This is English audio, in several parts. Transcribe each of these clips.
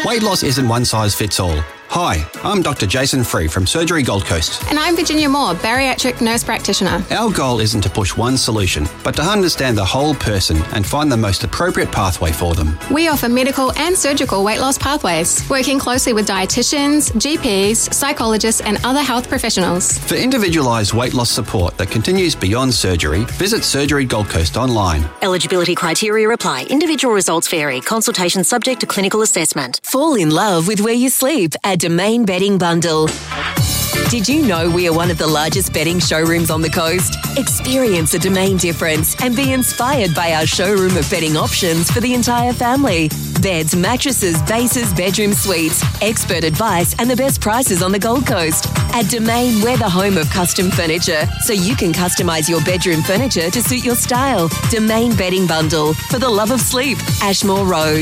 Weight loss isn't one size fits all. Hi, I'm Dr. Jason Free from Surgery Gold Coast. And I'm Virginia Moore, bariatric nurse practitioner. Our goal isn't to push one solution, but to understand the whole person and find the most appropriate pathway for them. We offer medical and surgical weight loss pathways, working closely with dietitians, GPs, psychologists and other health professionals. For individualised weight loss support that continues beyond surgery, visit Surgery Gold Coast online. Eligibility criteria apply. Individual results vary. Consultation subject to clinical assessment. Fall in love with where you sleep at Domain Bedding Bundle. Did you know we are one of the largest bedding showrooms on the coast? Experience the Domain difference and be inspired by our showroom of bedding options for the entire family. Beds, mattresses, bases, bedroom suites, expert advice and the best prices on the Gold Coast. At Domain, we're the home of custom furniture, so you can customise your bedroom furniture to suit your style. Domain Bedding Bundle, for the love of sleep. Ashmore Road.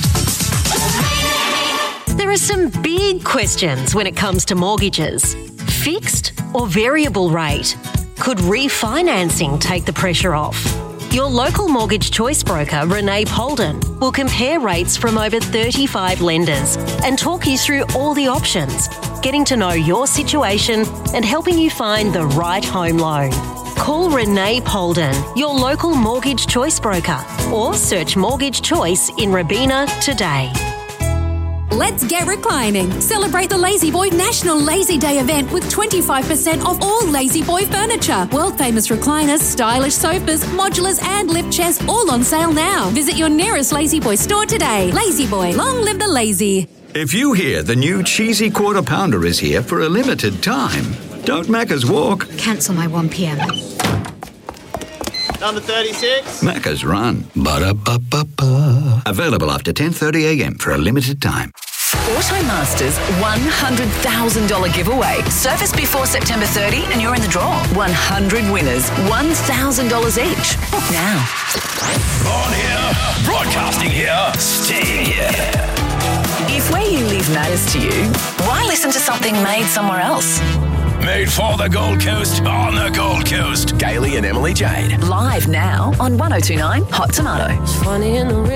There are some big questions when it comes to mortgages. Fixed or variable rate? Could refinancing take the pressure off? Your local mortgage choice broker, Renee Polden, will compare rates from over 35 lenders and talk you through all the options, getting to know your situation and helping you find the right home loan. Call Renee Polden, your local mortgage choice broker, or search Mortgage Choice in Robina today. Let's get reclining. Celebrate the Lazy Boy National Lazy Day event with 25% off all Lazy Boy furniture. World famous recliners, stylish sofas, modulars and lift chairs all on sale now. Visit your nearest Lazy Boy store today. Lazy Boy, long live the lazy. If you hear the new cheesy quarter pounder is here for a limited time, don't Macca's walk. Cancel my 1pm. Number 36. Macca's run. Ba-da-ba-ba-ba. Available after 10:30am for a limited time. Automasters $100,000 giveaway. Surface before September 30 and you're in the draw. 100 winners, $1,000 each. Book now. Born here, broadcasting here, staying here. If where you live matters to you, why listen to something made somewhere else? Made for the Gold Coast, on the Gold Coast. Gailey and Emily Jade. Live now on 102.9 Hot Tomato. It's funny in the